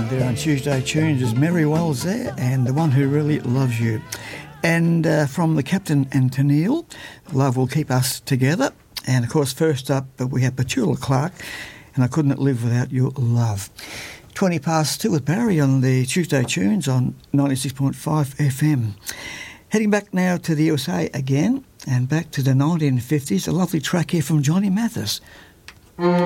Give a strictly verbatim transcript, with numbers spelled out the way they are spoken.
there on Tuesday Tunes is Mary Wells there, and The One Who Really Loves You. And uh, from the Captain and Tennille, Love Will Keep Us Together. And of course, first up, we have Petula Clark, and I Couldn't Live Without Your Love. twenty past two with Barry on the Tuesday Tunes on ninety-six point five F M. Heading back now to the U S A again, and back to the nineteen fifties, a lovely track here from Johnny Mathis.